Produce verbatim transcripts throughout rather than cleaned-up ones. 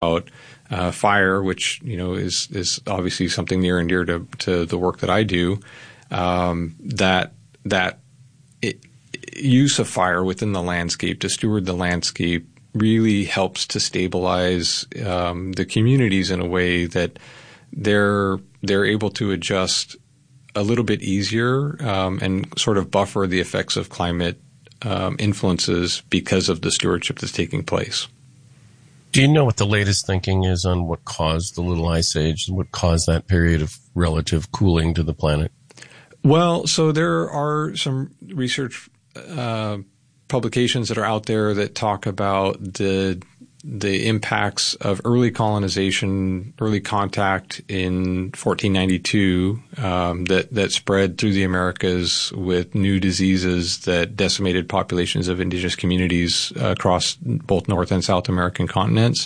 about uh, fire, which, you know, is is obviously something near and dear to, to the work that I do, um, that that it, use of fire within the landscape to steward the landscape really helps to stabilize um, the communities in a way that they're they're able to adjust a little bit easier um, and sort of buffer the effects of climate um, influences because of the stewardship that's taking place. Do you know what the latest thinking is on what caused the Little Ice Age and what caused that period of relative cooling to the planet? Well, so there are some research uh, publications that are out there that talk about the the impacts of early colonization, early contact in fourteen ninety-two um, that that spread through the Americas with new diseases that decimated populations of indigenous communities uh, across both North and South American continents.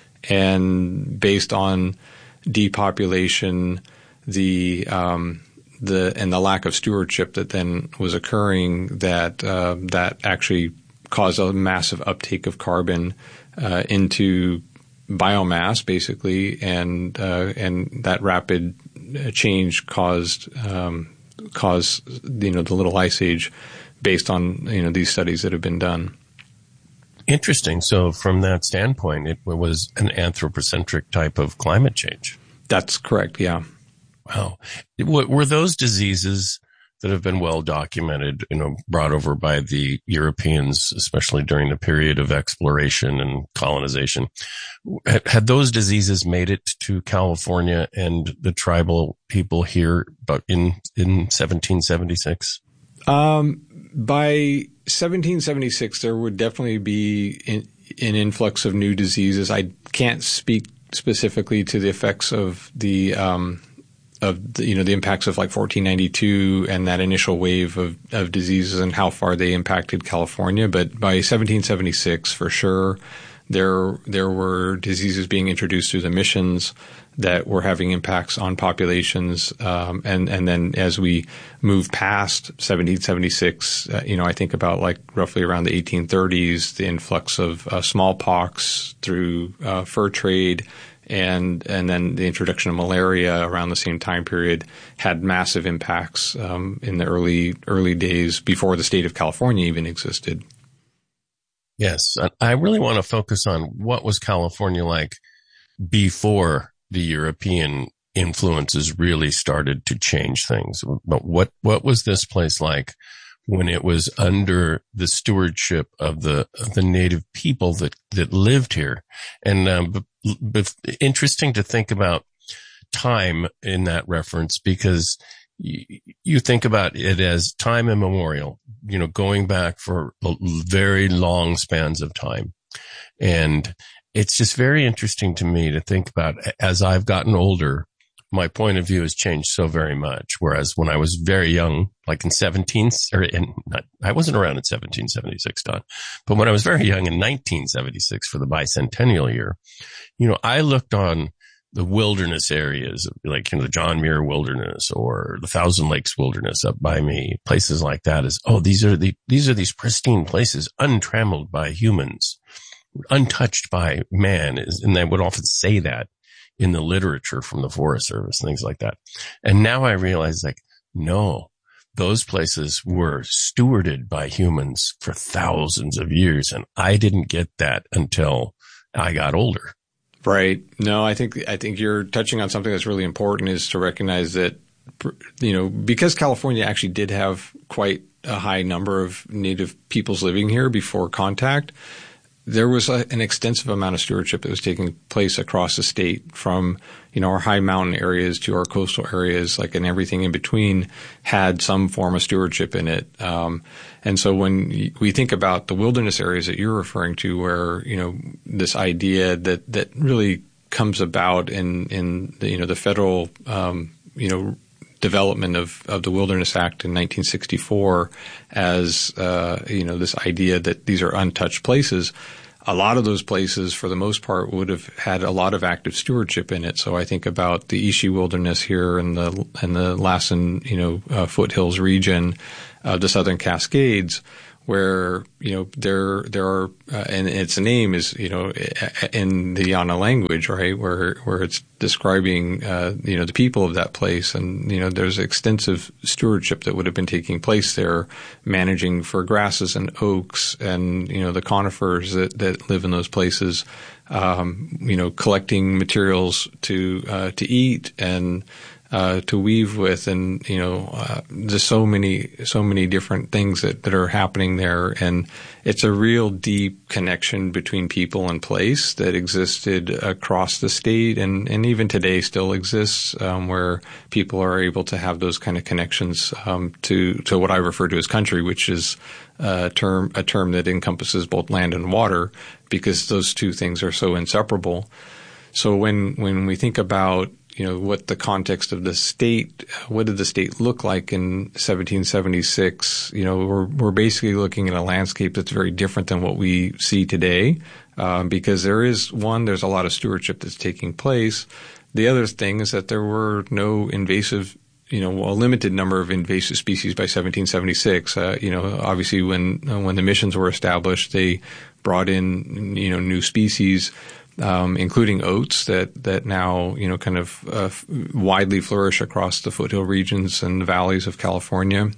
And based on depopulation, the um, the and the lack of stewardship that then was occurring, that uh, that actually caused a massive uptake of carbon uh, into biomass, basically, and uh, and that rapid change caused um, caused you know the Little Ice Age, based on you know these studies that have been done. Interesting. So from that standpoint, it was an anthropocentric type of climate change. That's correct. Yeah. Wow. Were those diseases that have been well documented, you know, brought over by the Europeans, especially during the period of exploration and colonization, had those diseases made it to California and the tribal people here but in, in seventeen seventy-six? Um, by seventeen seventy-six, there would definitely be in, an influx of new diseases. I can't speak specifically to the effects of the, um, of the, you know, the impacts of like fourteen ninety-two and that initial wave of, of diseases and how far they impacted California. But by seventeen seventy-six, for sure, there, there were diseases being introduced through the missions that were having impacts on populations. Um, and, and then as we move past seventeen seventy-six, uh, you know, I think about like roughly around the eighteen thirties, the influx of uh, smallpox through uh, fur trade, and and then the introduction of malaria around the same time period had massive impacts um, in the early early days before the state of California even existed. Yes, I really want to focus on what was California like before the European influences really started to change things. But what what was this place like when it was under the stewardship of the of the native people that that lived here? And um, but, but interesting to think about time in that reference, because you, you think about it as time immemorial, you know, going back for very long spans of time. And it's just very interesting to me to think about, as I've gotten older, my point of view has changed so very much. Whereas when I was very young, like in seventeen, or in, not, I wasn't around in seventeen seventy-six, Don, but when I was very young in nineteen seventy-six for the bicentennial year, you know, I looked on the wilderness areas, like, you know, the John Muir Wilderness or the Thousand Lakes Wilderness up by me, places like that, as, oh, these are the, these are these pristine places, untrammeled by humans, untouched by man. And they would often say that in the literature from the Forest Service, things like that. And now I realize, like, no, those places were stewarded by humans for thousands of years. And I didn't get that until I got older. Right. No, I think, I think you're touching on something that's really important, is to recognize that, you know, because California actually did have quite a high number of native peoples living here before contact, there was a, an extensive amount of stewardship that was taking place across the state, from, you know, our high mountain areas to our coastal areas, like, and everything in between had some form of stewardship in it. Um, and so when we think about the wilderness areas that you're referring to, where, you know, this idea that, that really comes about in, in the, you know, the federal, um, you know, development of, of the Wilderness Act in nineteen sixty-four, as, uh, you know, this idea that these are untouched places. A lot of those places, for the most part, would have had a lot of active stewardship in it. So I think about the Ishi Wilderness here in the, in the Lassen, you know, uh, foothills region of the Southern Cascades, where, you know, there, there are, uh, and its name is, you know, in the Yana language, right, where, where it's describing, uh, you know, the people of that place. And, you know, there's extensive stewardship that would have been taking place there, managing for grasses and oaks and, you know, the conifers that, that live in those places, um, you know, collecting materials to, uh, to eat and, Uh, to weave with, and you know, uh, just so many, so many different things that, that are happening there, and it's a real deep connection between people and place that existed across the state, and, and even today still exists, um, where people are able to have those kind of connections um, to to what I refer to as country, which is a term a term that encompasses both land and water, because those two things are so inseparable. So when when we think about, you know, what the context of the state, what did the state look like in seventeen seventy-six? You know, we're, we're basically looking at a landscape that's very different than what we see today, um, because there is, one, there's a lot of stewardship that's taking place. The other thing is that there were no invasive, you know, a limited number of invasive species by seventeen seventy-six. Uh, you know, obviously when, when the missions were established, they brought in, you know, new species. Um, including oats that, that now, you know, kind of uh, f- widely flourish across the foothill regions and the valleys of California,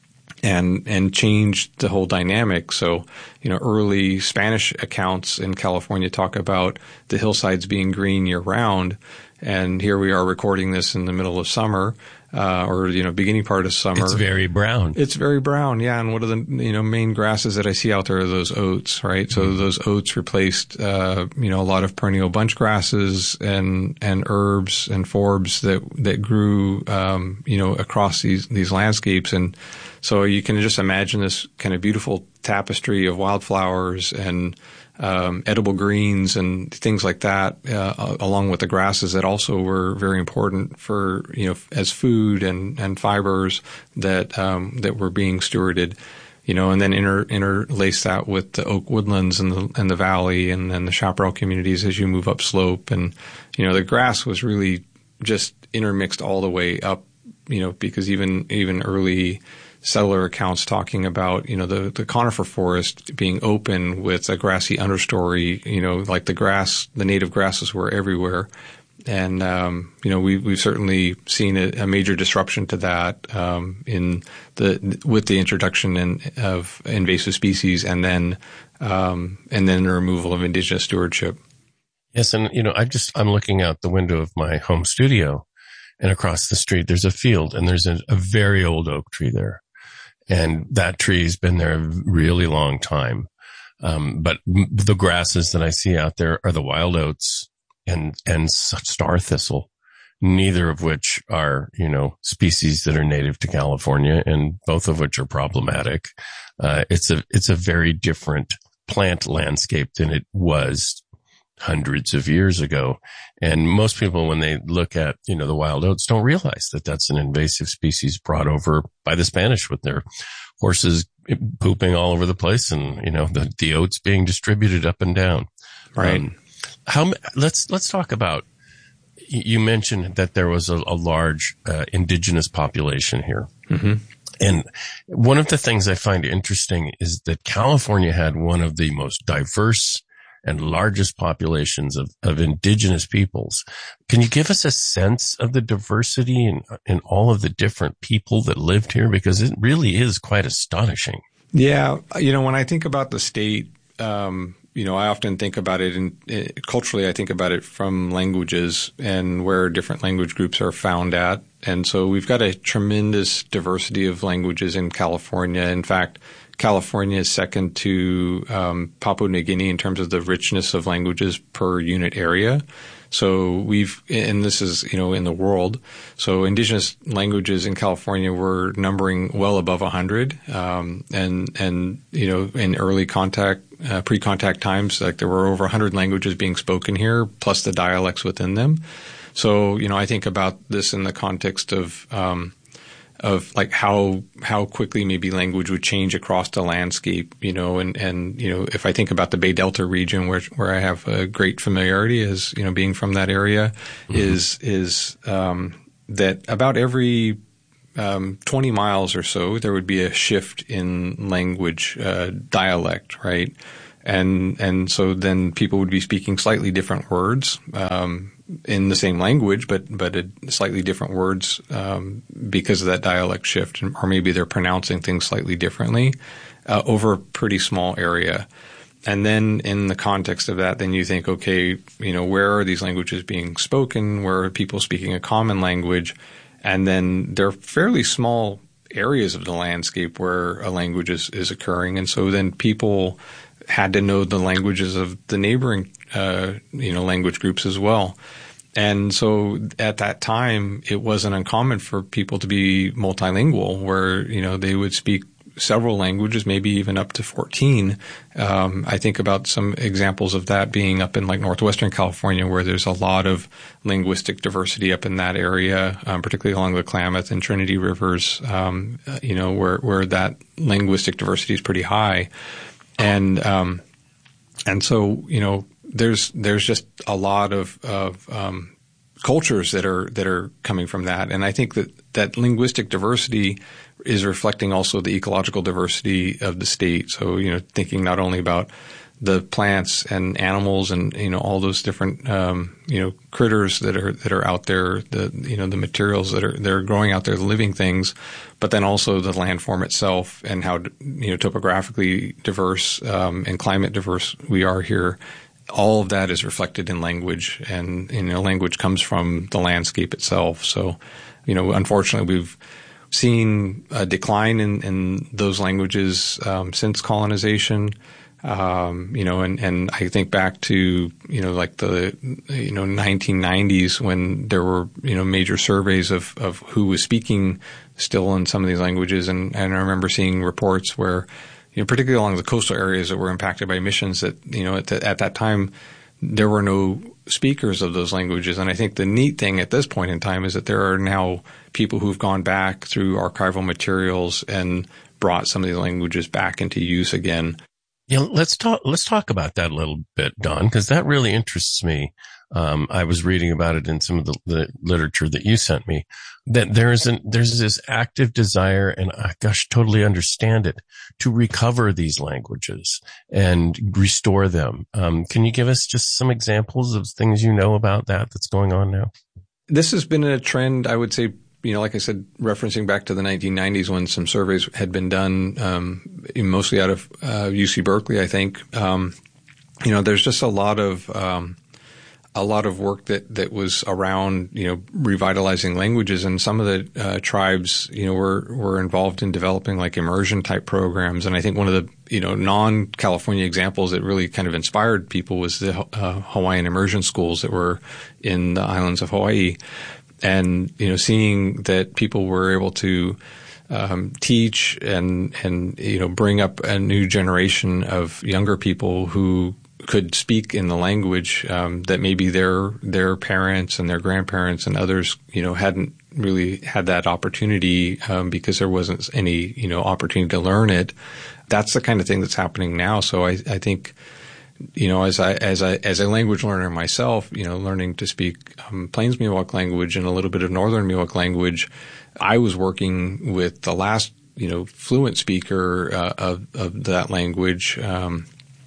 and and changed the whole dynamic. So, you know, early Spanish accounts in California talk about the hillsides being green year round, and here we are recording this in the middle of summer. Uh, or, you know, beginning part of summer. It's very brown. It's very brown, yeah. And one of the, you know, main grasses that I see out there are those oats, right? Mm-hmm. So those oats replaced, uh, you know, a lot of perennial bunch grasses and, and herbs and forbs that, that grew, um, you know, across these, these landscapes. And so you can just imagine this kind of beautiful tapestry of wildflowers and, Um, edible greens and things like that, uh, along with the grasses that also were very important for, you know, as food and, and fibers that, um, that were being stewarded, you know, and then inter, interlace that with the oak woodlands and the, and the valley and then the chaparral communities as you move up slope. And, you know, the grass was really just intermixed all the way up, you know, because even, even early settler accounts talking about, you know, the, the conifer forest being open with a grassy understory, you know, like the grass, the native grasses were everywhere. And, um, you know, we, we've certainly seen a, a major disruption to that, um, in the, with the introduction in, of invasive species and then, um, and then the removal of indigenous stewardship. Yes. And, you know, I just, I'm looking out the window of my home studio, and across the street, there's a field, and there's a, a very old oak tree there. And that tree's been there a really long time. Um, but the grasses that I see out there are the wild oats and, and star thistle, neither of which are, you know, species that are native to California, and both of which are problematic. Uh, it's a, it's a very different plant landscape than it was hundreds of years ago. And most people, when they look at, you know, the wild oats, don't realize that that's an invasive species brought over by the Spanish with their horses pooping all over the place, and, you know, the, the oats being distributed up and down. Right. Um, how, let's, let's talk about, you mentioned that there was a, a large uh, indigenous population here. Mm-hmm. And one of the things I find interesting is that California had one of the most diverse and largest populations of, of indigenous peoples. Can you give us a sense of the diversity in, in all of the different people that lived here? Because it really is quite astonishing. Yeah. You know, when I think about the state, um, you know, I often think about it in, uh, culturally, I think about it from languages and where different language groups are found at. And so we've got a tremendous diversity of languages in California. In fact, California is second to um, Papua New Guinea in terms of the richness of languages per unit area. So we've, and this is, you know, in the world. So indigenous languages in California were numbering well above a hundred. Um, and, and, you know, in early contact, uh, pre-contact times, like there were over a hundred languages being spoken here, plus the dialects within them. So, you know, I think about this in the context of, um, of like how, how quickly maybe language would change across the landscape, you know, and, and, you know, if I think about the Bay Delta region where, where I have a great familiarity as, you know, being from that area, mm-hmm. is, is, um, that about every um, twenty miles or so, there would be a shift in language uh, dialect, right? And and so then people would be speaking slightly different words um, in the same language, but but a slightly different words um, because of that dialect shift, or maybe they're pronouncing things slightly differently uh, over a pretty small area. And then in the context of that, then you think, okay, you know, where are these languages being spoken? Where are people speaking a common language? And then there are fairly small areas of the landscape where a language is, is occurring. And so then people had to know the languages of the neighboring, uh, you know, language groups as well. And so at that time, it wasn't uncommon for people to be multilingual, where, you know, they would speak several languages, maybe even up to fourteen. Um, I think about some examples of that being up in like Northwestern California, where there's a lot of linguistic diversity up in that area, um, particularly along the Klamath and Trinity rivers, um, you know, where, where that linguistic diversity is pretty high. And, um, and so, you know, there's, there's just a lot of, of, um, cultures that are, that are coming from that. And I think that, that linguistic diversity is reflecting also the ecological diversity of the state. So, you know, thinking not only about the plants and animals and, you know, all those different, um, you know, critters that are, that are out there, the, you know, the materials that are, that are growing out there, the living things, but then also the landform itself and how, you know, topographically diverse, um, and climate diverse we are here. All of that is reflected in language, and, you know, language comes from the landscape itself. So, you know, unfortunately we've seen a decline in, in those languages, um, since colonization. Um, you know, and, and I think back to, you know, like the, you know, nineteen nineties when there were, you know, major surveys of, of who was speaking still in some of these languages. And, and I remember seeing reports where, you know, particularly along the coastal areas that were impacted by emissions that, you know, at, the, at that time, there were no speakers of those languages. And I think the neat thing at this point in time is that there are now people who've gone back through archival materials and brought some of these languages back into use again. Yeah, let's talk, let's talk about that a little bit, Don, because that really interests me. Um, I was reading about it in some of the, the literature that you sent me, that there's an, there's this active desire, and I gosh, totally understand it, to recover these languages and restore them. Um, can you give us just some examples of things you know about that that's going on now? This has been a trend, I would say, you know, like I said, referencing back to the nineteen nineties when some surveys had been done, um, mostly out of uh, U C Berkeley, I think. Um, you know, there's just a lot of um, a lot of work that, that was around, you know, revitalizing languages, and some of the uh, tribes, you know, were were involved in developing like immersion type programs. And I think one of the, you know, non-California examples that really kind of inspired people was the uh, Hawaiian immersion schools that were in the islands of Hawaii. And, you know, seeing that people were able to um, teach and, and, you know, bring up a new generation of younger people who could speak in the language um, that maybe their their parents and their grandparents and others, you know, hadn't really had that opportunity um, because there wasn't any, you know, opportunity to learn it. That's the kind of thing that's happening now. So I, I think, you know, as I, as I, as a language learner myself, you know, learning to speak um, Plains Miwok language and a little bit of Northern Miwok language, I was working with the last, you know, fluent speaker uh, of, of that language. Um,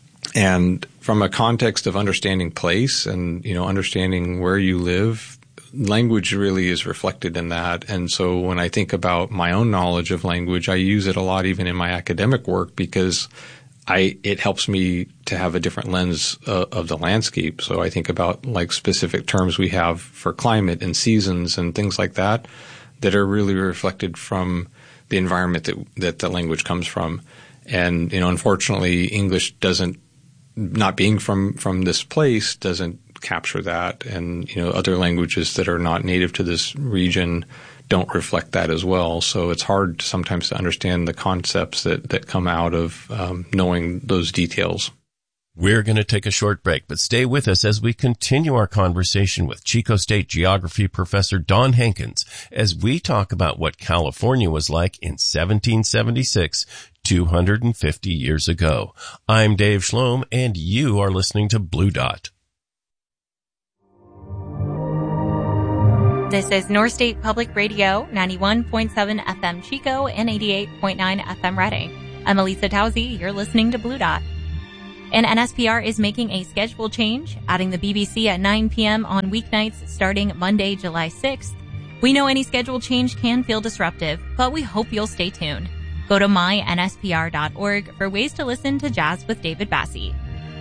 and from a context of understanding place and, you know, understanding where you live, language really is reflected in that. And so when I think about my own knowledge of language, I use it a lot even in my academic work because I, it helps me to have a different lens uh, of the landscape. So I think about like specific terms we have for climate and seasons and things like that that are really reflected from the environment that, that the language comes from. And, you know, unfortunately, English doesn't, not being from, from this place doesn't capture that. And, you know, other languages that are not native to this region don't reflect that as well. So it's hard sometimes to understand the concepts that, that come out of um, knowing those details. We're going to take a short break, but stay with us as we continue our conversation with Chico State geography professor Don Hankins as we talk about what California was like in seventeen seventy-six, two hundred fifty years ago. I'm Dave Schloem, and you are listening to Blue Dot. This is North State Public Radio, ninety-one point seven F M Chico and eighty-eight point nine F M Reading. I'm Elisa Towsey. You're listening to Blue Dot. And N S P R is making a schedule change, adding the B B C at nine p.m. on weeknights starting Monday, July sixth. We know any schedule change can feel disruptive, but we hope you'll stay tuned. Go to my N S P R dot org for ways to listen to Jazz with David Bassie.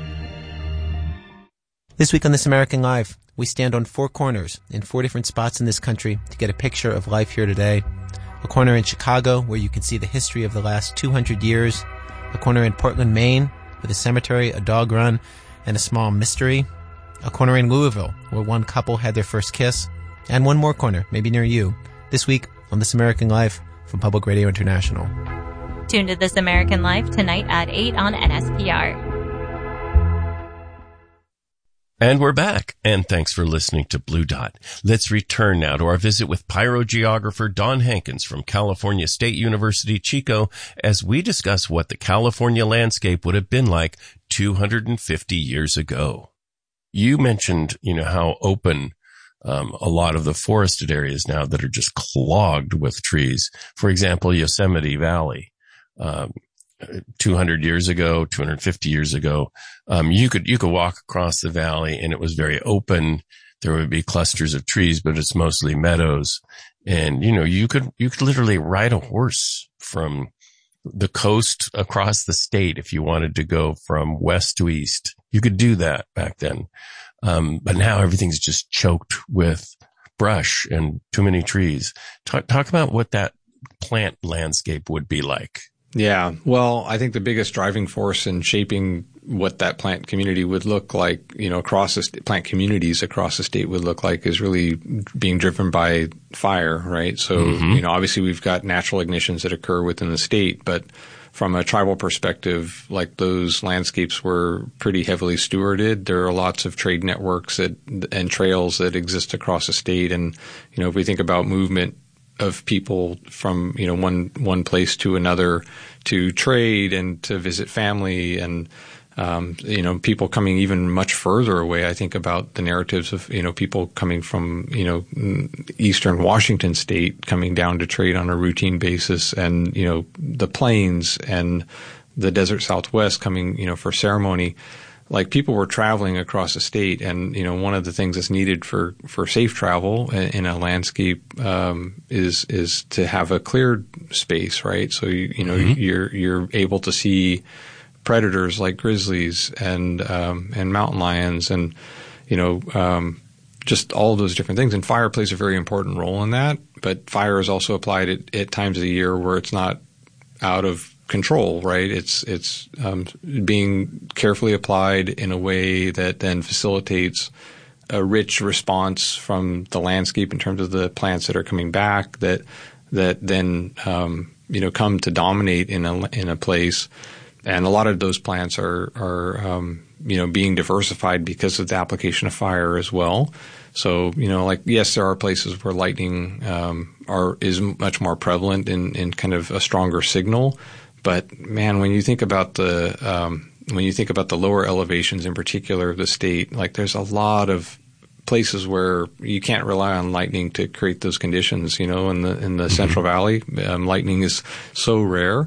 This week on This American Life, we stand on four corners in four different spots in this country to get a picture of life here today. A corner in Chicago where you can see the history of the last two hundred years. A corner in Portland, Maine with a cemetery, a dog run, and a small mystery. A corner in Louisville where one couple had their first kiss. And one more corner, maybe near you, this week on This American Life from Public Radio International. Tune to This American Life tonight at eight on N S P R. And we're back, and thanks for listening to Blue Dot. Let's return now to our visit with pyrogeographer Don Hankins from California State University, Chico, as we discuss what the California landscape would have been like two hundred fifty years ago. You mentioned, you know, how open um, a lot of the forested areas now that are just clogged with trees. For example, Yosemite Valley. Um, two hundred years ago, two hundred fifty years ago, um, you could, you could walk across the valley and it was very open. There would be clusters of trees, but it's mostly meadows. And, you know, you could, you could literally ride a horse from the coast across the state if you wanted to go from west to east. You could do that back then. Um, but now everything's just choked with brush and too many trees. Talk, talk about what that plant landscape would be like. Yeah. Well, I think the biggest driving force in shaping what that plant community would look like, you know, across the st- plant communities across the state would look like is really being driven by fire, right? So, mm-hmm. you know, obviously we've got natural ignitions that occur within the state, but from a tribal perspective, like those landscapes were pretty heavily stewarded. There are lots of trade networks that, and trails that exist across the state. And, you know, if we think about movement of people from, you know, one, one place to another to trade and to visit family and, um, you know, people coming even much further away. I think about the narratives of, you know, people coming from, you know, eastern Washington state coming down to trade on a routine basis and, you know, the plains and the desert Southwest coming, you know, for ceremony. Like people were traveling across the state and, you know, one of the things that's needed for, for safe travel in a landscape, um, is, is to have a cleared space, right? So, you, you know, mm-hmm. you're, you're able to see predators like grizzlies and, um, and mountain lions and, you know, um, just all of those different things. And fire plays a very important role in that, but fire is also applied at, at times of the year where it's not out of control, right? It's it's um, being carefully applied in a way that then facilitates a rich response from the landscape in terms of the plants that are coming back that that then um, you know come to dominate in a in a place, and a lot of those plants are are um, you know being diversified because of the application of fire as well. So, you know, like, yes, there are places where lightning um, are is much more prevalent in, in kind of a stronger signal. But man, when you think about the um, when you think about the lower elevations in particular of the state, like there's a lot of places where you can't rely on lightning to create those conditions. You know, in the in the mm-hmm. Central Valley, um, lightning is so rare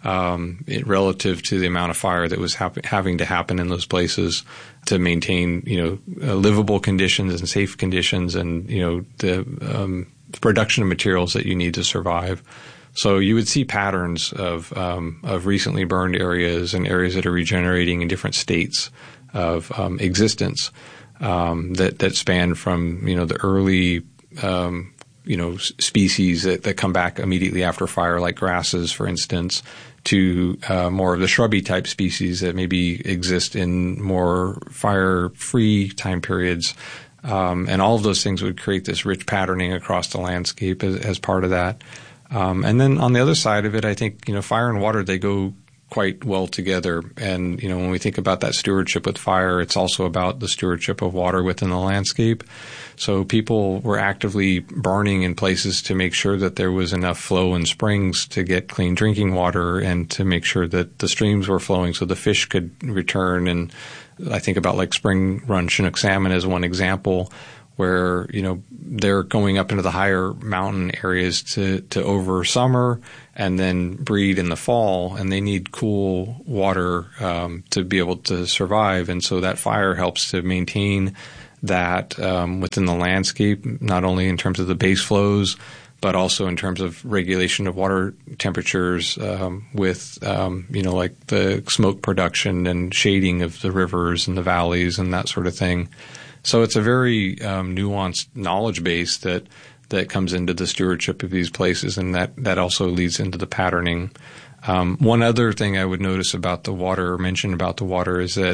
um, it, relative to the amount of fire that was hap- having to happen in those places to maintain, you know, uh, livable conditions and safe conditions, and you know the um, production of materials that you need to survive. So you would see patterns of um, of recently burned areas and areas that are regenerating in different states of um, existence um, that that span from you know the early um, you know species that, that come back immediately after fire, like grasses, for instance, to uh, more of the shrubby type species that maybe exist in more fire-free time periods. Um, and all of those things would create this rich patterning across the landscape as, as part of that. Um, and then on the other side of it, I think, you know, fire and water, they go quite well together. And, you know, when we think about that stewardship with fire, it's also about the stewardship of water within the landscape. So people were actively burning in places to make sure that there was enough flow in springs to get clean drinking water and to make sure that the streams were flowing so the fish could return. And I think about like spring run Chinook salmon as one example, where, you know, they're going up into the higher mountain areas to, to over summer and then breed in the fall, and they need cool water um, to be able to survive. And so that fire helps to maintain that um, within the landscape, not only in terms of the base flows, but also in terms of regulation of water temperatures um, with, um, you know, like the smoke production and shading of the rivers and the valleys and that sort of thing. So it's a very um, nuanced knowledge base that that comes into the stewardship of these places, and that, that also leads into the patterning. Um, one other thing I would notice about the water, or mention about the water, is that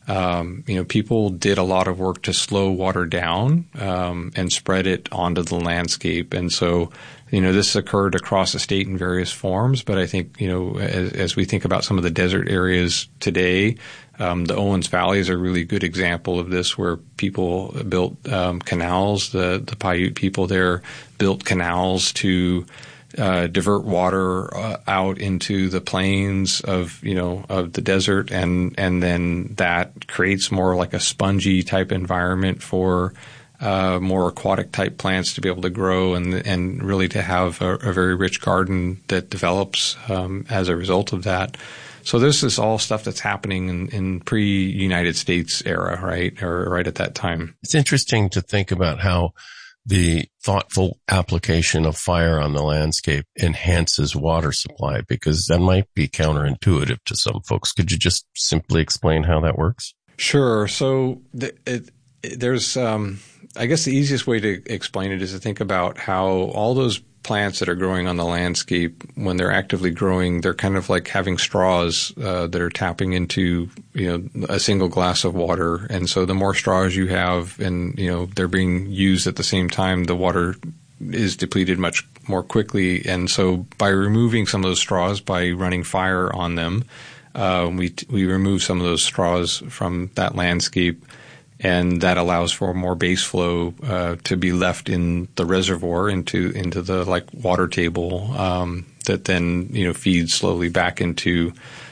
Um, you know, people did a lot of work to slow water down um, and spread it onto the landscape. And so, you know, this occurred across the state in various forms. But I think, you know, as, as we think about some of the desert areas today, um, the Owens Valley is a really good example of this, where people built um, canals. The, the Paiute people there built canals to Uh, divert water uh, out into the plains of, you know, of the desert, and and then that creates more like a spongy type environment for uh, more aquatic type plants to be able to grow, and and really to have a, a very rich garden that develops um, as a result of that. So this is all stuff that's happening in, in pre-United States era, right, or right at that time. It's interesting to think about how the thoughtful application of fire on the landscape enhances water supply, because that might be counterintuitive to some folks. Could you just simply explain how that works? Sure. So the, it, it, there's, um, I guess the easiest way to explain it is to think about how all those plants that are growing on the landscape, when they're actively growing, they're kind of like having straws uh, that are tapping into, you know, a single glass of water. And so the more straws you have, and, you know, they're being used at the same time, the water is depleted much more quickly. And so by removing some of those straws, by running fire on them, uh, we we remove some of those straws from that landscape. And that allows for more base flow uh, to be left in the reservoir into into the like water table um, that then, you know, feeds slowly back into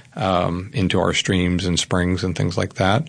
um, into our streams and springs and things like that.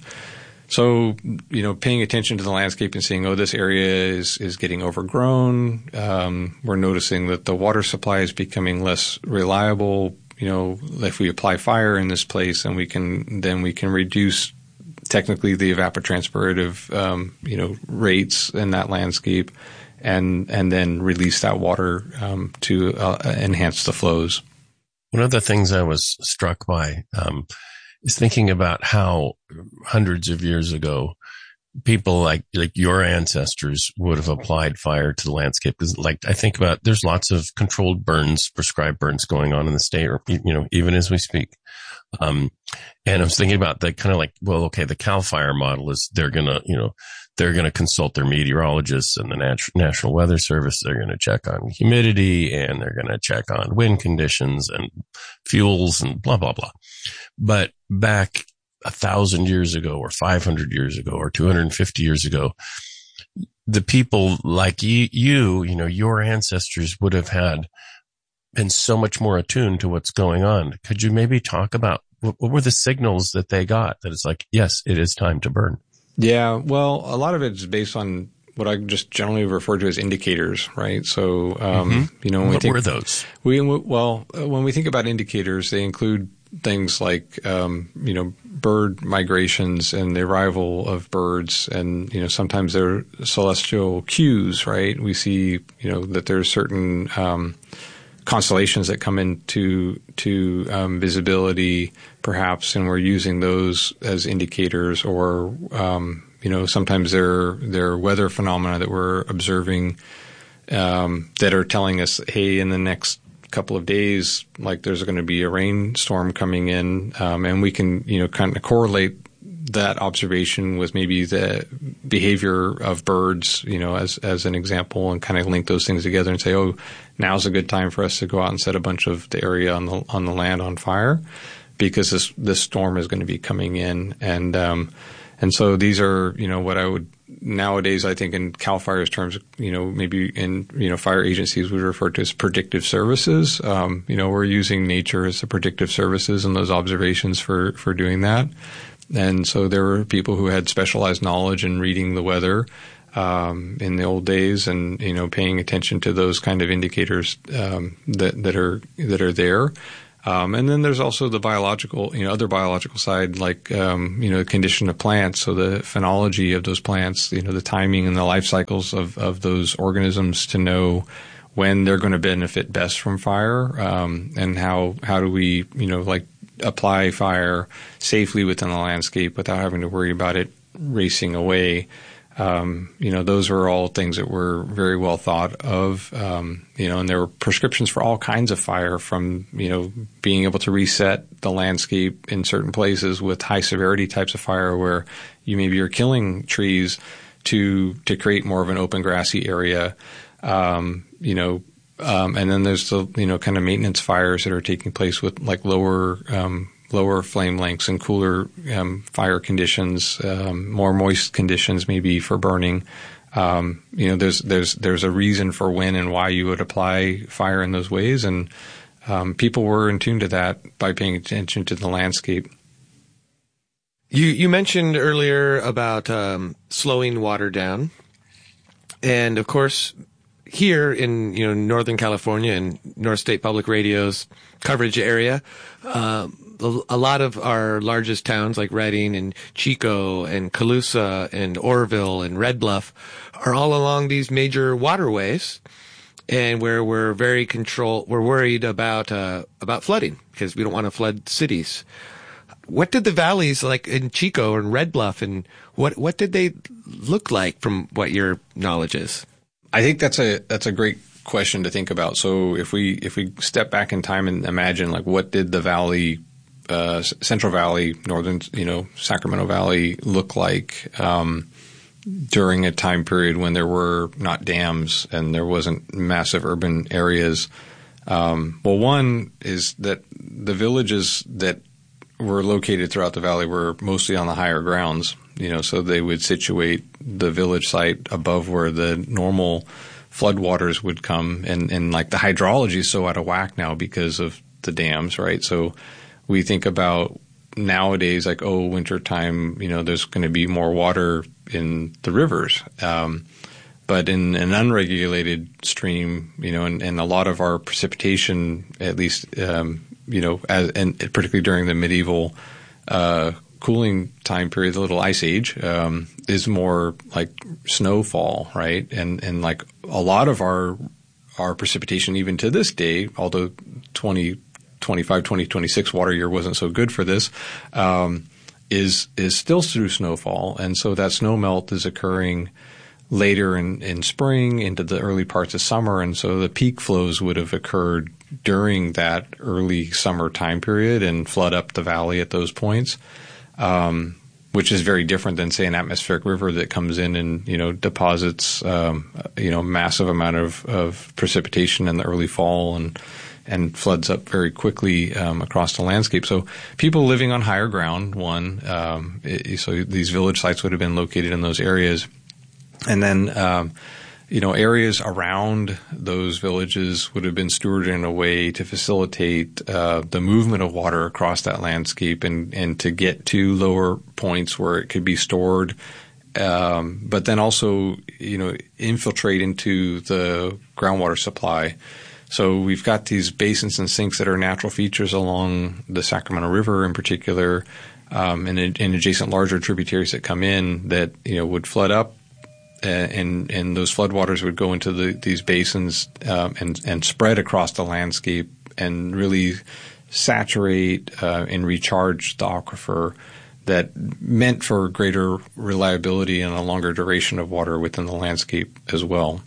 So, you know, paying attention to the landscape and seeing, oh, this area is is getting overgrown. Um, we're noticing that the water supply is becoming less reliable. You know, if we apply fire in this place, and we can then we can reduce technically the evapotranspirative, um, you know, rates in that landscape, and and then release that water um, to uh, enhance the flows. One of the things I was struck by um, is thinking about how hundreds of years ago, people like like your ancestors would have applied fire to the landscape. Because, like, I think about, there's lots of controlled burns, prescribed burns going on in the state, or, you know, even as we speak. Um, and I was thinking about the kind of like, well, okay, the CAL FIRE model is they're going to, you know, they're going to consult their meteorologists and the Nat- National Weather Service. They're going to check on humidity, and they're going to check on wind conditions and fuels and blah, blah, blah. But back a thousand years ago, or five hundred years ago, or two hundred fifty years ago, the people like you, you, you know, your ancestors would have had been so much more attuned to what's going on. Could you maybe talk about what, what were the signals that they got that it's like, yes, it is time to burn? Yeah, well, a lot of it is based on what I just generally refer to as indicators, right? So, um, mm-hmm. you know, when what we think, were those? We well, when we think about indicators, they include things like, um, you know, bird migrations and the arrival of birds, and, you know, sometimes they're celestial cues, right? We see, you know, that there's certain um, constellations that come into to um, visibility, perhaps, and we're using those as indicators, or um, you know, sometimes they're they're weather phenomena that we're observing um, that are telling us, hey, in the next couple of days, like, there's going to be a rainstorm coming in, um, and we can, you know, kind of correlate that observation with maybe the behavior of birds, you know, as as an example, and kind of link those things together and say, oh, now's a good time for us to go out and set a bunch of the area on the on the land on fire, because this this storm is going to be coming in. And um, and so these are, you know, what I would nowadays, I think in CAL FIRE's terms, you know, maybe in, you know, fire agencies we refer to as predictive services. Um, you know, we're using nature as the predictive services and those observations for for doing that. And so there were people who had specialized knowledge in reading the weather um, in the old days, and you know, paying attention to those kind of indicators um, that that are that are there. Um, and then there's also the biological, you know, other biological side, like, um, you know, the condition of plants. So the phenology of those plants, you know, the timing and the life cycles of, of those organisms to know when they're going to benefit best from fire, um, and how, how do we, you know, like apply fire safely within the landscape without having to worry about it racing away. Um, you know, those are all things that were very well thought of, um, you know, and there were prescriptions for all kinds of fire, from, you know, being able to reset the landscape in certain places with high severity types of fire where you maybe are killing trees to, to create more of an open grassy area. Um, you know, um, and then there's the, you know, kind of maintenance fires that are taking place with like lower, um, lower flame lengths and cooler um, fire conditions, um, more moist conditions maybe for burning. Um, you know, there's there's there's a reason for when and why you would apply fire in those ways, and um, people were in tune to that by paying attention to the landscape. You you mentioned earlier about um, slowing water down, and of course, here in you know Northern California and North State Public Radio's coverage area. Um, A lot of our largest towns like Redding and Chico and Colusa and Oroville and Red Bluff are all along these major waterways, and where we're very control, we're worried about uh, about flooding because we don't want to flood cities. What did the valleys like in Chico and Red Bluff, and what what did they look like from what your knowledge is? I think that's a that's a great question to think about. So if we if we step back in time and imagine like what did the valley Uh, Central Valley, Northern, you know, Sacramento Valley look like um, during a time period when there were not dams and there wasn't massive urban areas. Um, well, one is that the villages that were located throughout the valley were mostly on the higher grounds, you know, so they would situate the village site above where the normal floodwaters would come. And, and like the hydrology is so out of whack now because of the dams, right? So we think about nowadays like, oh, wintertime, you know, there's going to be more water in the rivers. Um, but in an unregulated stream, you know, and, and a lot of our precipitation, at least, um, you know, as, and particularly during the medieval uh, cooling time period, the little ice age, um, is more like snowfall, right? And and like a lot of our our precipitation, even to this day, although twenty twenty-five, twenty twenty-six water year wasn't so good for this, um, is is still through snowfall. And so that snow melt is occurring later in, in spring into the early parts of summer. And so the peak flows would have occurred during that early summer time period and flood up the valley at those points, um, which is very different than, say, an atmospheric river that comes in and, you know, deposits, um, you know, massive amount of, of precipitation in the early fall and and floods up very quickly um, across the landscape. So people living on higher ground, one, um, it, so these village sites would have been located in those areas. And then, um, you know, areas around those villages would have been stewarded in a way to facilitate uh, the movement of water across that landscape and, and to get to lower points where it could be stored, um, but then also, you know, infiltrate into the groundwater supply. So we've got these basins and sinks that are natural features along the Sacramento River in particular, um, and, and adjacent larger tributaries that come in that, you know, would flood up, uh, and and those floodwaters would go into the, these basins um, and and spread across the landscape and really saturate uh, and recharge the aquifer. That meant for greater reliability and a longer duration of water within the landscape as well.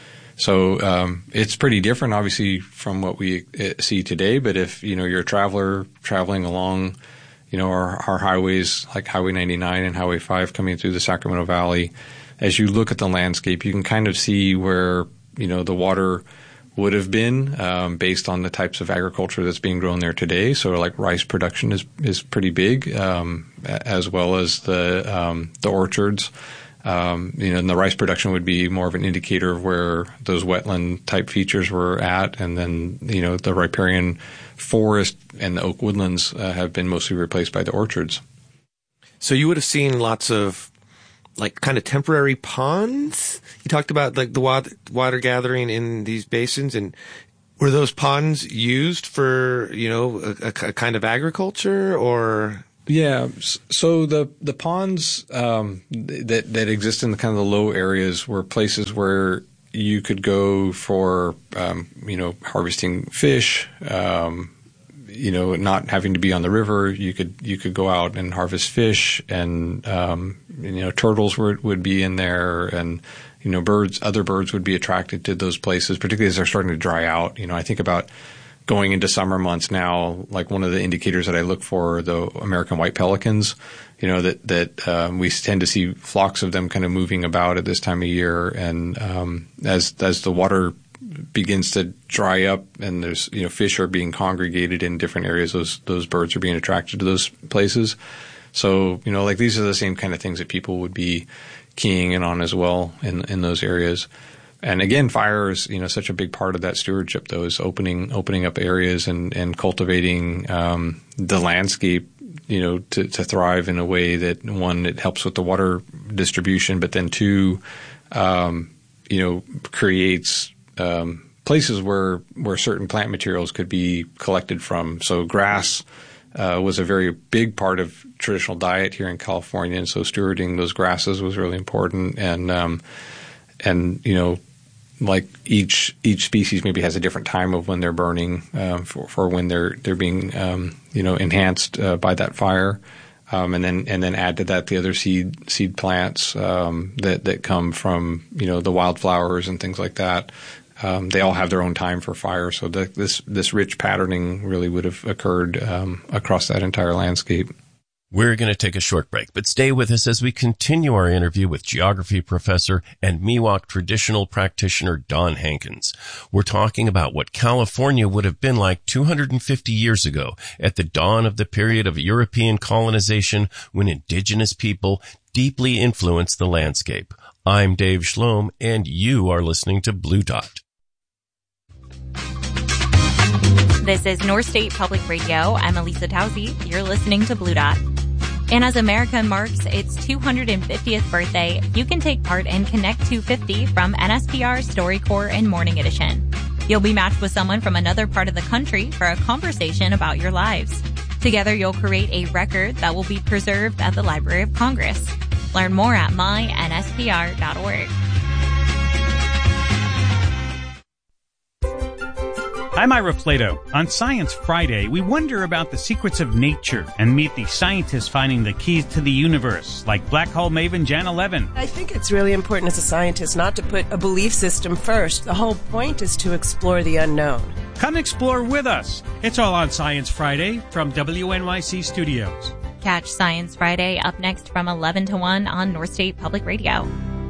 So um, it's pretty different, obviously, from what we see today. But if, you know, you're a traveler traveling along, you know, our, our highways like Highway ninety-nine and Highway five coming through the Sacramento Valley, as you look at the landscape, you can kind of see where, you know, the water would have been um, based on the types of agriculture that's being grown there today. So like rice production is is pretty big, um, as well as the um, the orchards. Um, you know, and the rice production would be more of an indicator of where those wetland type features were at. And then, you know, the riparian forest and the oak woodlands uh, have been mostly replaced by the orchards. So you would have seen lots of like kind of temporary ponds. You talked about like the water, water gathering in these basins, and were those ponds used for, you know, a, a kind of agriculture or? Yeah. So the, the ponds, um, that, that exist in the kind of the low areas were places where you could go for, um, you know, harvesting fish, um, you know, not having to be on the river. You could, you could go out and harvest fish, and, um, you know, turtles would, would be in there, and, you know, birds, other birds would be attracted to those places, particularly as they're starting to dry out. You know, I think about going into summer months now, like one of the indicators that I look for are the American white pelicans, you know, that, that, um, we tend to see flocks of them kind of moving about at this time of year. And, um, as, as the water begins to dry up and there's, you know, fish are being congregated in different areas, those, those birds are being attracted to those places. So, you know, like these are the same kind of things that people would be keying in on as well in, in those areas. And again, fire is, you know, such a big part of that stewardship, though, is opening, opening up areas and, and cultivating, um, the landscape, you know, to, to thrive in a way that, one, it helps with the water distribution, but then two, um, you know, creates, um, places where, where certain plant materials could be collected from. So grass, uh, was a very big part of traditional diet here in California. And so stewarding those grasses was really important. And, um, and, you know, like each, each species maybe has a different time of when they're burning, um, for, for when they're, they're being, um, you know, enhanced, uh, by that fire. Um, and then, and then add to that the other seed, seed plants, um, that, that come from, you know, the wildflowers and things like that. Um, they all have their own time for fire. So the, this, this rich patterning really would have occurred, um, across that entire landscape. We're going to take a short break, but stay with us as we continue our interview with geography professor and Miwok traditional practitioner Don Hankins. We're talking about what California would have been like two hundred fifty years ago at the dawn of the period of European colonization when indigenous people deeply influenced the landscape. I'm Dave Schlom, and you are listening to Blue Dot. This is North State Public Radio. I'm Elisa Tausi. You're listening to Blue Dot. And as America marks its two hundred fiftieth birthday, you can take part in Connect two fifty from N S P R StoryCorps and Morning Edition. You'll be matched with someone from another part of the country for a conversation about your lives. Together, you'll create a record that will be preserved at the Library of Congress. Learn more at my N S P R dot org. I'm Ira Plato. On Science Friday, we wonder about the secrets of nature and meet the scientists finding the keys to the universe, like black hole maven Jan Levin. I think it's really important as a scientist not to put a belief system first. The whole point is to explore the unknown. Come explore with us. It's all on Science Friday from W N Y C Studios. Catch Science Friday up next from eleven to one on North State Public Radio.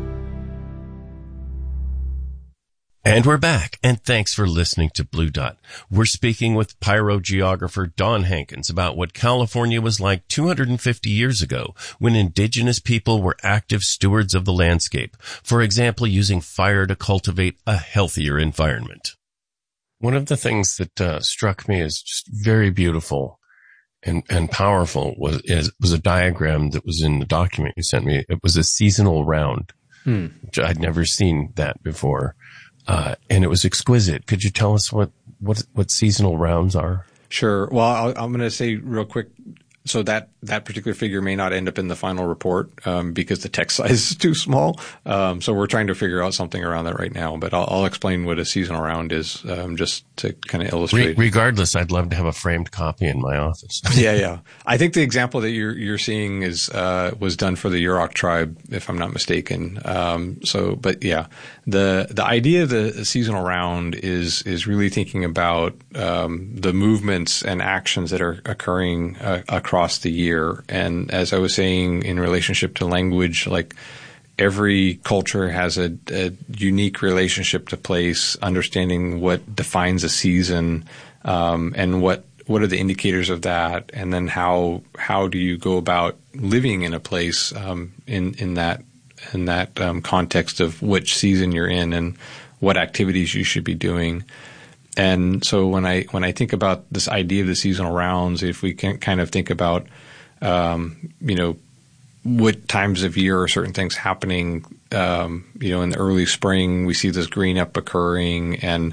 And we're back, and thanks for listening to Blue Dot. We're speaking with pyrogeographer Don Hankins about what California was like two hundred fifty years ago when indigenous people were active stewards of the landscape, for example, using fire to cultivate a healthier environment. One of the things that uh, struck me as just very beautiful and, and powerful was, is, was a diagram that was in the document you sent me. It was a seasonal round, hmm. which I'd never seen that before. Uh, and it was exquisite. Could you tell us what, what, what seasonal rounds are? Sure. Well, I'll, I'm going to say real quick. So that, that particular figure may not end up in the final report, um, because the text size is too small. Um, so we're trying to figure out something around that right now, but I'll, I'll explain what a seasonal round is, um, just to kind of illustrate. Re- regardless, I'd love to have a framed copy in my office. yeah, yeah. I think the example that you're, you're seeing is, uh, was done for the Yurok tribe, if I'm not mistaken. Um, so, but yeah, the, the idea of the seasonal round is, is really thinking about, um, the movements and actions that are occurring, uh, across across the year. And as I was saying, in relationship to language, like every culture has a, a unique relationship to place, understanding what defines a season, um, and what, what are the indicators of that, and then how, how do you go about living in a place, um, in, in that, in that, um, context of which season you're in and what activities you should be doing. And so when I when I think about this idea of the seasonal rounds, if we can kind of think about, um, you know, what times of year are certain things happening. Um, you know, in the early spring, we see this green up occurring and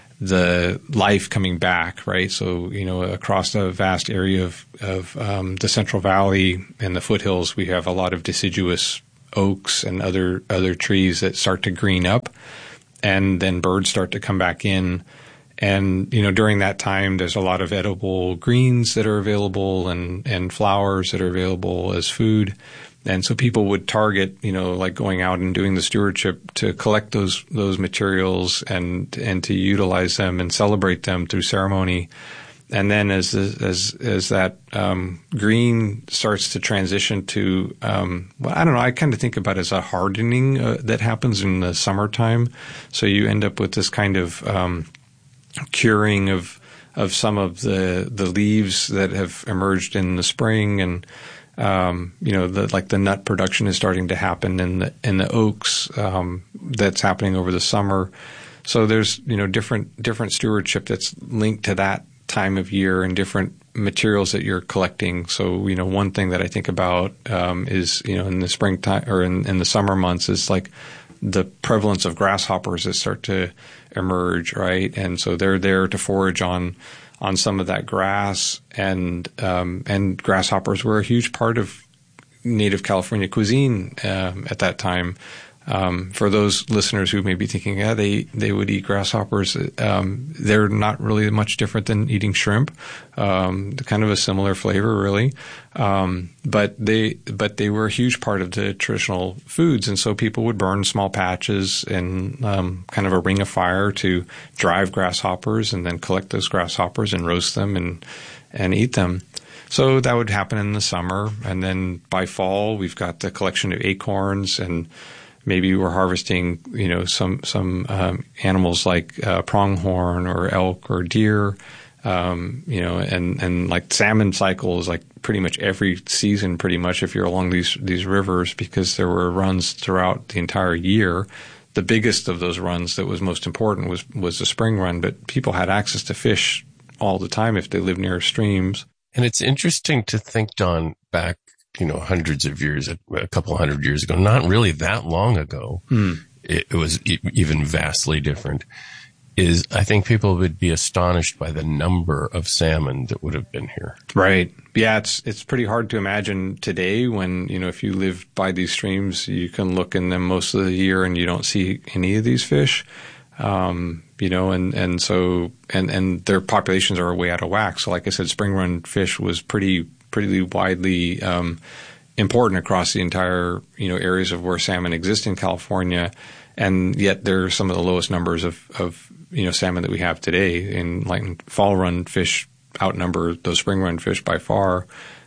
the life coming back, right? So, you know, across the vast area of, of um, the Central Valley and the foothills, we have a lot of deciduous oaks and other other trees that start to green up, and then birds start to come back in. And, you know, during that time, there's a lot of edible greens that are available and, and flowers that are available as food. And so people would target, you know, like going out and doing the stewardship to collect those those materials and and to utilize them and celebrate them through ceremony. And then as as as that um, green starts to transition to, um, well, I don't know, I kind of think about it as a hardening uh, that happens in the summertime. So you end up with this kind of um, curing of of some of the the leaves that have emerged in the spring, and Um, you know, the, like the nut production is starting to happen in the in the oaks. Um, that's happening over the summer. So there's, you know, different different stewardship that's linked to that time of year and different materials that you're collecting. So, you know, one thing that I think about um, is, you know, in the springtime or in, in the summer months is like the prevalence of grasshoppers that start to emerge, right? And so they're there to forage on. on some of that grass, and um, and grasshoppers were a huge part of native California cuisine um, at that time. Um, for those listeners who may be thinking, yeah, they, they would eat grasshoppers, um, they're not really much different than eating shrimp. Um, kind of a similar flavor, really. Um, but they but they were a huge part of the traditional foods, and so people would burn small patches in um, kind of a ring of fire to drive grasshoppers, and then collect those grasshoppers and roast them and and eat them. So that would happen in the summer, and then by fall we've got the collection of acorns, and maybe we're harvesting, you know, some some um, animals like uh, pronghorn or elk or deer, um, you know, and, and like salmon cycles, like pretty much every season, pretty much if you're along these these rivers, because there were runs throughout the entire year. The biggest of those runs that was most important was was the spring run, but people had access to fish all the time if they lived near streams. And it's interesting to think, Don, back, you know, hundreds of years, a couple hundred years ago, not really that long ago, hmm. it, it was e- even vastly different, is I think people would be astonished by the number of salmon that would have been here. Right. Yeah, it's it's pretty hard to imagine today when, you know, if you live by these streams, you can look in them most of the year and you don't see any of these fish. Um, you know, and, and so, and, and their populations are way out of whack. So like I said, spring run fish was pretty pretty widely um, important across the entire, you know, areas of where salmon exist in California, and yet there are some of the lowest numbers of, of you know, salmon that we have today. And like fall run fish outnumber those spring run fish by far.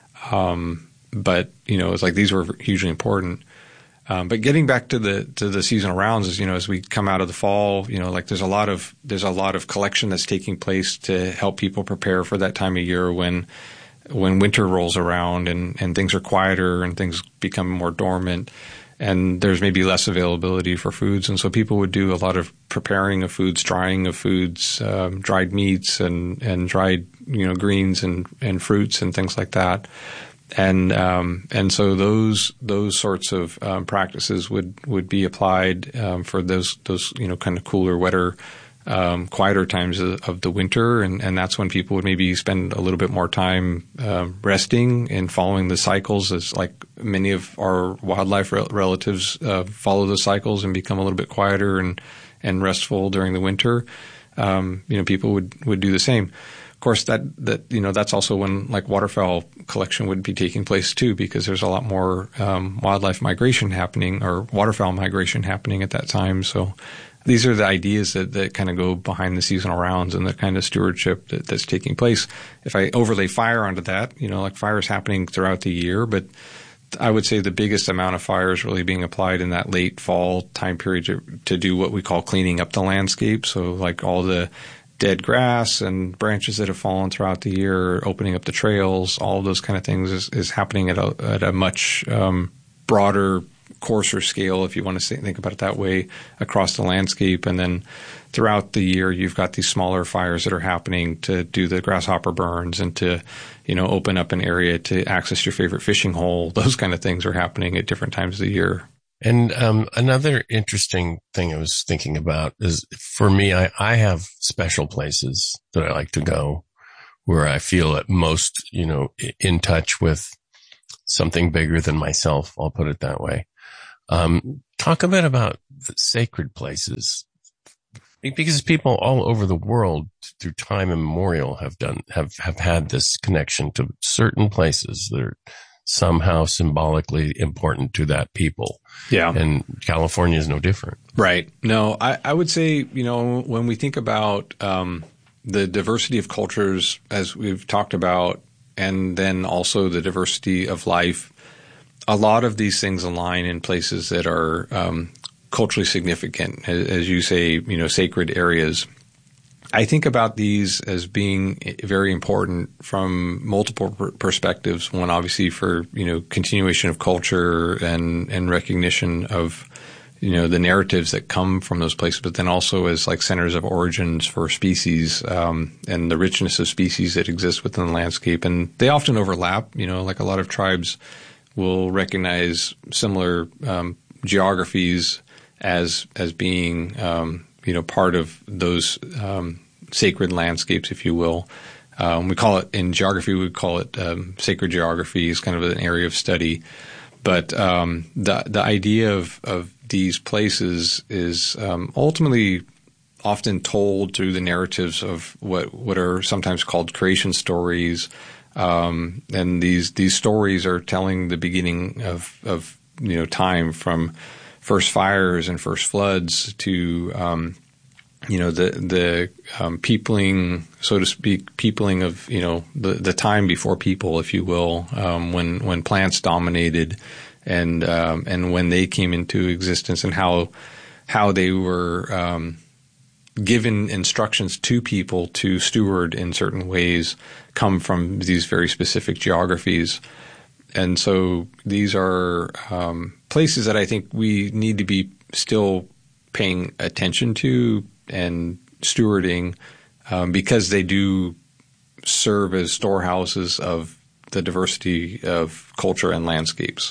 Um, but you know, it's like these were hugely important. Um, but getting back to the to the seasonal rounds is, you know, as we come out of the fall, you know, like there's a lot of there's a lot of collection that's taking place to help people prepare for that time of year when. when winter rolls around and, and things are quieter and things become more dormant and there's maybe less availability for foods. And so people would do a lot of preparing of foods, drying of foods, um, dried meats and, and dried, you know, greens and, and fruits and things like that. And, um, and so those, those sorts of, um, practices would, would be applied, um, for those, those, you know, kind of cooler, wetter, Um, quieter times of, of the winter, and, and that's when people would maybe spend a little bit more time uh, resting and following the cycles, as like many of our wildlife re- relatives uh, follow the cycles and become a little bit quieter and, and restful during the winter. Um, you know, people would, would do the same. Of course, that, that you know that's also when like waterfowl collection would be taking place too, because there's a lot more um, wildlife migration happening or waterfowl migration happening at that time. So. These are the ideas that, that kind of go behind the seasonal rounds and the kind of stewardship that, that's taking place. If I overlay fire onto that, you know, like fire is happening throughout the year, but I would say the biggest amount of fire is really being applied in that late fall time period to, to do what we call cleaning up the landscape. So like all the dead grass and branches that have fallen throughout the year, opening up the trails, all of those kind of things is, is happening at a, at a much um, broader coarser scale, if you want to say, think about it that way, across the landscape. And then throughout the year, you've got these smaller fires that are happening to do the grasshopper burns and to, you know, open up an area to access your favorite fishing hole. Those kind of things are happening at different times of the year. And um, another interesting thing I was thinking about is, for me, I, I have special places that I like to go where I feel at most, you know, in touch with something bigger than myself. I'll put it that way. Um, talk a bit about the sacred places, because people all over the world through time immemorial have done, have, have had this connection to certain places that are somehow symbolically important to that people. Yeah. And California is no different. Right. No, I, I would say, you know, when we think about, um, the diversity of cultures, as we've talked about, and then also the diversity of life, a lot of these things align in places that are um, culturally significant, as, as you say, you know, sacred areas. I think about these as being very important from multiple per- perspectives. One, obviously, for, you know, continuation of culture and, and recognition of, you know, the narratives that come from those places, but then also as like centers of origins for species, um, and the richness of species that exist within the landscape. And they often overlap, you know, like a lot of tribes will recognize similar, um, geographies as, as being, um, you know, part of those, um, sacred landscapes, if you will. Um, we call it, in geography, we call it, um, sacred geography is kind of an area of study. But, um, the, the idea of, of these places is, um, ultimately often told through the narratives of what, what are sometimes called creation stories. Um, and these, these stories are telling the beginning of, of, you know, time, from first fires and first floods to, um, you know, the, the, um, peopling, so to speak, peopling of, you know, the, the time before people, if you will, um, when, when plants dominated and, um, and when they came into existence, and how, how they were, um, given instructions to people to steward in certain ways, come from these very specific geographies. And so these are, um, places that I think we need to be still paying attention to and stewarding, um, because they do serve as storehouses of the diversity of culture and landscapes.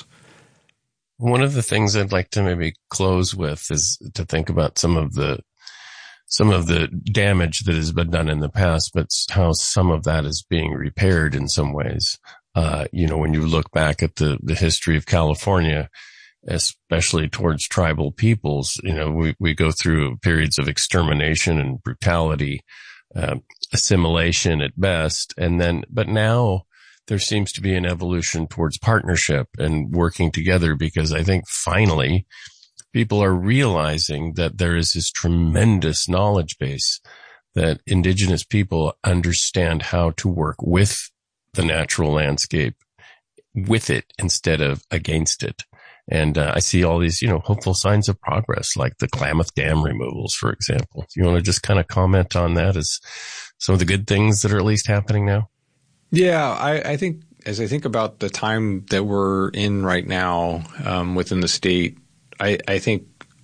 One of the things I'd like to maybe close with is to think about some of the some of the damage that has been done in the past, but how some of that is being repaired in some ways. Uh, you know, when you look back at the, the history of California, especially towards tribal peoples, you know, we, we go through periods of extermination and brutality, uh, assimilation at best. And then, but now there seems to be an evolution towards partnership and working together, because I think finally people are realizing that there is this tremendous knowledge base that indigenous people understand how to work with the natural landscape, with it instead of against it. And uh, I see all these, you know, hopeful signs of progress, like the Klamath Dam removals, for example. Do you want to just kind of comment on that as some of the good things that are at least happening now? Yeah, I, I think as I think about the time that we're in right now, um, within the state, I, I think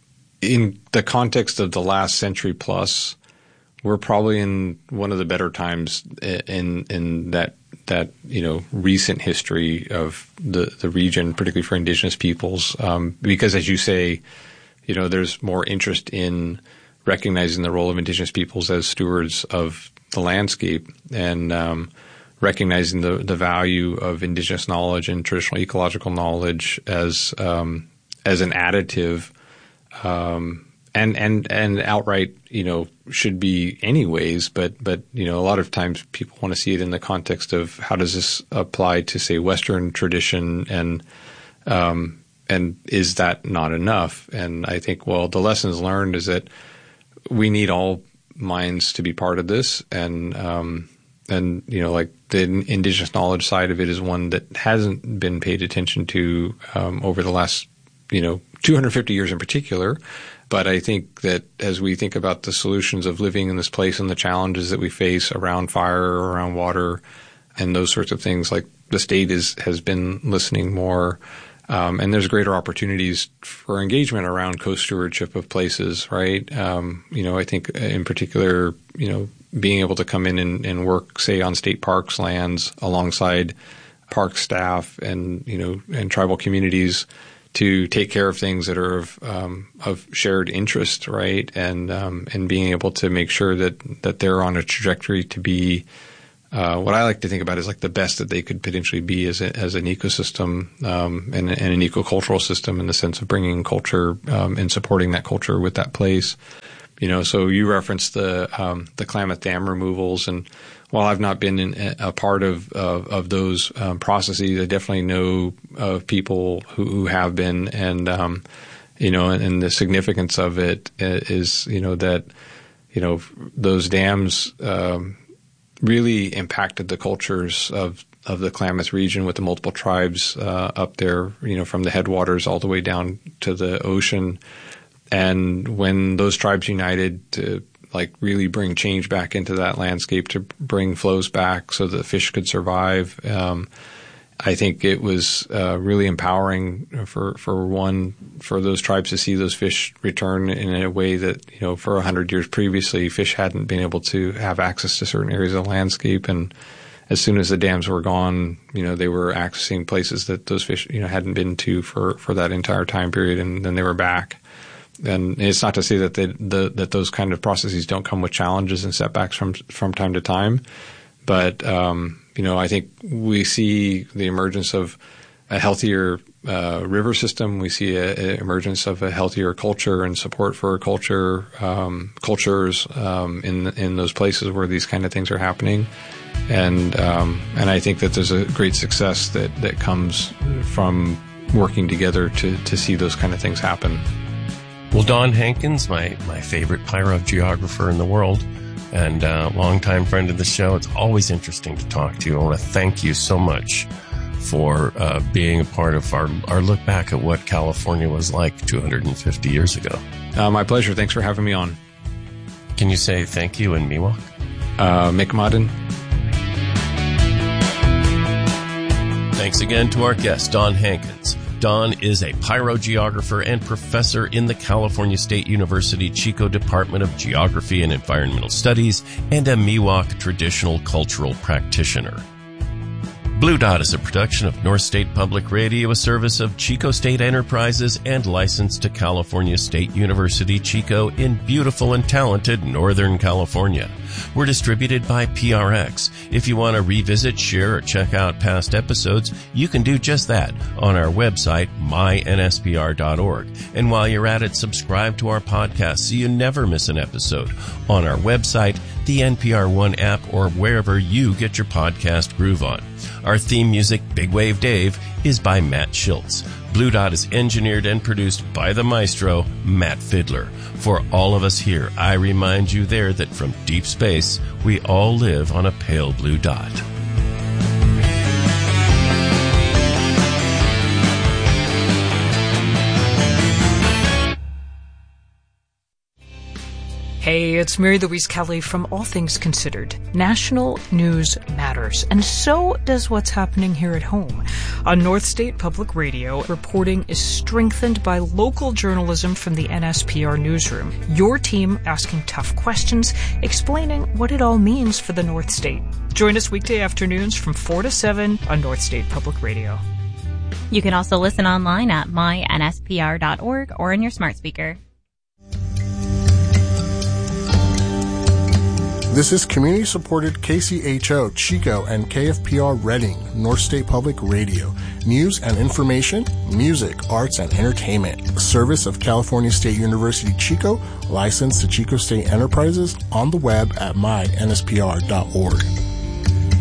in the context of the last century plus, we're probably in one of the better times in in that that you know recent history of the the region, particularly for indigenous peoples, um, because as you say, you know, there's more interest in recognizing the role of indigenous peoples as stewards of the landscape, and um, recognizing the the value of indigenous knowledge and traditional ecological knowledge as um, as an additive, um, and and and outright, you know, should be anyways. But but you know, a lot of times people want to see it in the context of how does this apply to, say, Western tradition, and um, and is that not enough? And I think, well, the lessons learned is that we need all minds to be part of this, and um, and you know, like the indigenous knowledge side of it is one that hasn't been paid attention to um, over the last, you know, two hundred fifty years in particular. But I think that as we think about the solutions of living in this place and the challenges that we face around fire, around water, and those sorts of things, like the state is has been listening more Um, and there's greater opportunities for engagement around co-stewardship of places, right? Um, you know, I think in particular, you know, being able to come in and, and work, say, on state parks lands alongside park staff and, you know, and tribal communities to take care of things that are of, um, of shared interest, right? And, um, and being able to make sure that, that they're on a trajectory to be, uh, what I like to think about is like the best that they could potentially be as a, as an ecosystem, um, and, and an ecocultural system in the sense of bringing culture, um, and supporting that culture with that place. You know, so you referenced the, um, the Klamath Dam removals, and while I've not been in a part of, of, of those, um, processes, I definitely know of people who, who have been, and, um, you know, and, and the significance of it is, you know, that, you know, those dams, um, really impacted the cultures of, of the Klamath region with the multiple tribes, uh, up there, you know, from the headwaters all the way down to the ocean. And when those tribes united to like really bring change back into that landscape, to bring flows back so that fish could survive, um, I think it was uh, really empowering for for one for those tribes to see those fish return in a way that, you know, for a hundred years previously, fish hadn't been able to have access to certain areas of the landscape. And as soon as the dams were gone, you know, they were accessing places that those fish, you know, hadn't been to for for that entire time period, and then they were back. And it's not to say that they, the, that those kind of processes don't come with challenges and setbacks from from time to time, but um, you know, I think we see the emergence of a healthier uh, river system. We see an emergence of a healthier culture and support for culture um, cultures um, in in those places where these kind of things are happening, and um, and I think that there's a great success that that comes from working together to to see those kind of things happen. Well, Don Hankins, my, my favorite pyrogeographer in the world and uh, longtime friend of the show, it's always interesting to talk to you. I want to thank you so much for uh, being a part of our, our look back at what California was like two hundred fifty years ago. Uh, my pleasure. Thanks for having me on. Can you say thank you in Miwok? Uh, Mi'kma'kin. Thanks again to our guest, Don Hankins. Don is a pyrogeographer and professor in the California State University Chico Department of Geography and Environmental Studies and a Miwok traditional cultural practitioner. Blue Dot is a production of North State Public Radio, a service of Chico State Enterprises and licensed to California State University, Chico in beautiful and talented Northern California. We're distributed by P R X. If you want to revisit, share, or check out past episodes, you can do just that on our website, my N S P R dot org. And while you're at it, subscribe to our podcast so you never miss an episode on our website, the N P R One app, or wherever you get your podcast groove on. Our theme music, Big Wave Dave, is by Matt Schultz. Blue Dot is engineered and produced by the maestro, Matt Fiddler. For all of us here, I remind you there that from deep space, we all live on a pale blue dot. Hey, it's Mary Louise Kelly from All Things Considered. National news matters, and so does what's happening here at home. On North State Public Radio, reporting is strengthened by local journalism from the N S P R newsroom. Your team asking tough questions, explaining what it all means for the North State. Join us weekday afternoons from four to seven on North State Public Radio. You can also listen online at my N S P R dot org or on your smart speaker. This is community-supported K C H O, Chico, and K F P R Reading, North State Public Radio. News and information, music, arts, and entertainment. A service of California State University, Chico, licensed to Chico State Enterprises, on the web at my N S P R dot org.